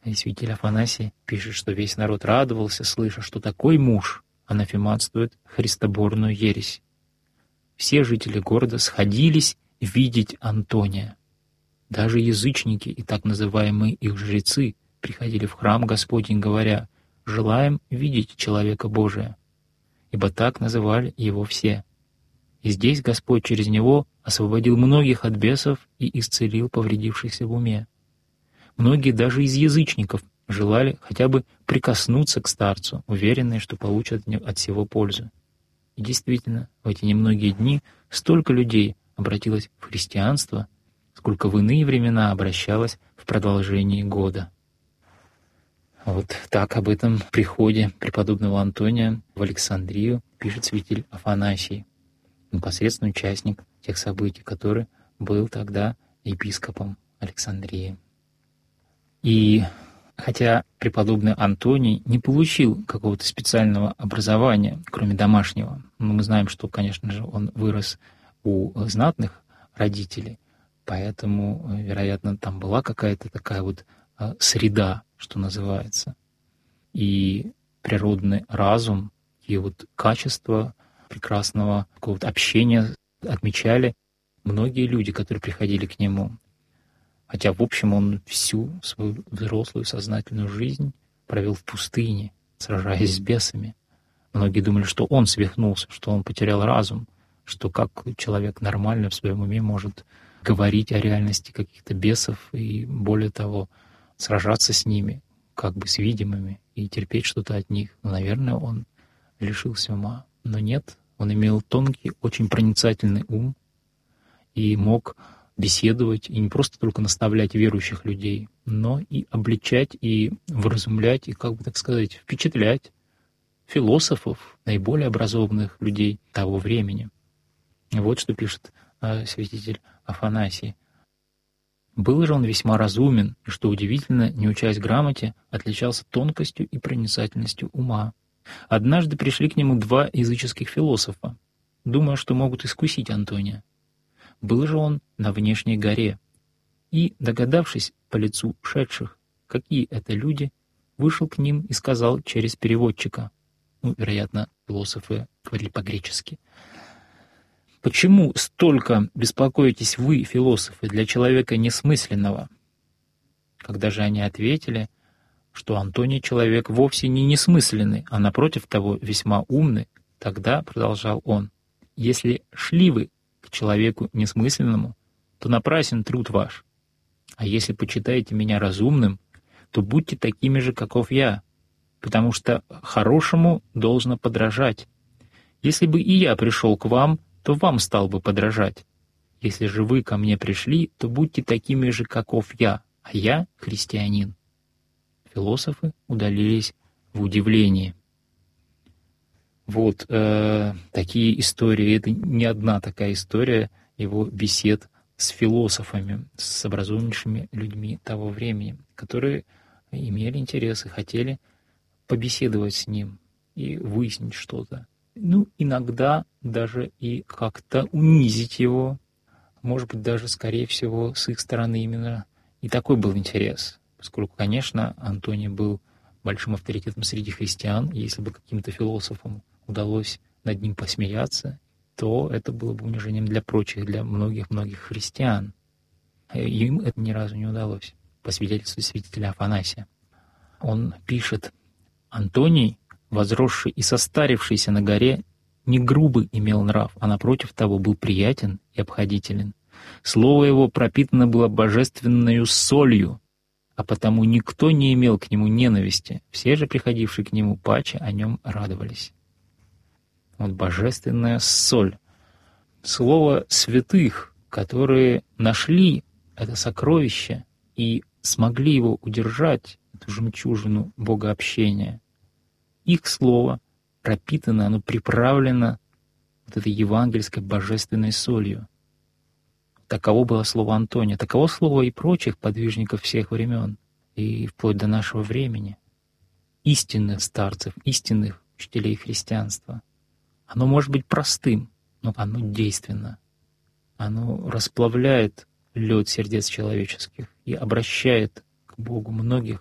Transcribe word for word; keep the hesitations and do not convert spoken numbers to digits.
И святитель Афанасий пишет, что весь народ радовался, слыша, что такой муж анафематствует христоборную ересь. Все жители города сходились видеть Антония. Даже язычники и так называемые их жрецы приходили в храм Господень, говоря: «Желаем видеть человека Божия», ибо так называли его все. И здесь Господь через него освободил многих от бесов и исцелил повредившихся в уме. Многие даже из язычников желали хотя бы прикоснуться к старцу, уверенные, что получат от всего пользу. И действительно, в эти немногие дни столько людей обратилось в христианство, сколько в иные времена обращалось в продолжении года. Вот так об этом приходе преподобного Антония в Александрию пишет святитель Афанасий, непосредственный участник тех событий, который был тогда епископом Александрии. И хотя преподобный Антоний не получил какого-то специального образования, кроме домашнего, но мы знаем, что, конечно же, он вырос у знатных родителей, поэтому, вероятно, там была какая-то такая вот среда, что называется. И природный разум, и вот качество прекрасного какого-то общения отмечали многие люди, которые приходили к нему. Хотя, в общем, он всю свою взрослую сознательную жизнь провел в пустыне, сражаясь с бесами. Многие думали, что он свихнулся, что он потерял разум, что как человек нормально в своем уме может говорить о реальности каких-то бесов и, более того, сражаться с ними, как бы с видимыми, и терпеть что-то от них. Но, наверное, он лишился ума. Но нет, он имел тонкий, очень проницательный ум и мог беседовать, и не просто только наставлять верующих людей, но и обличать, и вразумлять, и, как бы так сказать, впечатлять философов, наиболее образованных людей того времени. Вот что пишет э, святитель Афанасий. «Был же он весьма разумен, и, что удивительно, не учась грамоте, отличался тонкостью и проницательностью ума. Однажды пришли к нему два языческих философа, думая, что могут искусить Антония. Был же он на внешней горе, и, догадавшись по лицу шедших, какие это люди, вышел к ним и сказал через переводчика, ну, вероятно, философы говорили по-гречески: «Почему столько беспокоитесь вы, философы, для человека несмысленного?» Когда же они ответили, что Антоний человек вовсе не несмысленный, а напротив того весьма умный, тогда, продолжал он, «если шли вы к человеку несмысленному, то напрасен труд ваш. А если почитаете меня разумным, то будьте такими же, каков я, потому что хорошему должно подражать. Если бы и я пришел к вам, то вам стал бы подражать. Если же вы ко мне пришли, то будьте такими же, каков я, а я христианин». Философы удалились в удивлении. Вот э, такие истории, это не одна такая история его бесед с философами, с образованнейшими людьми того времени, которые имели интерес и хотели побеседовать с ним и выяснить что-то. Ну, иногда даже и как-то унизить его, может быть, даже, скорее всего, с их стороны именно и такой был интерес, поскольку, конечно, Антоний был большим авторитетом среди христиан, и если бы каким-то философам удалось над ним посмеяться, то это было бы унижением для прочих, для многих-многих христиан. Им это ни разу не удалось, по свидетельству святителя Афанасия. Он пишет: «Антоний, возросший и состарившийся на горе, не грубый имел нрав, а напротив того был приятен и обходителен. Слово его пропитано было божественною солью, а потому никто не имел к нему ненависти, все же, приходившие к нему, паче о нем радовались». Вот божественная соль. Слово святых, которые нашли это сокровище и смогли его удержать, эту жемчужину богообщения. Их слово пропитано, оно приправлено вот этой евангельской божественной солью. Таково было слово Антония, таково слово и прочих подвижников всех времен, и вплоть до нашего времени. Истинных старцев, истинных учителей христианства. Оно может быть простым, но оно действенно. Оно расплавляет лед сердец человеческих и обращает к Богу многих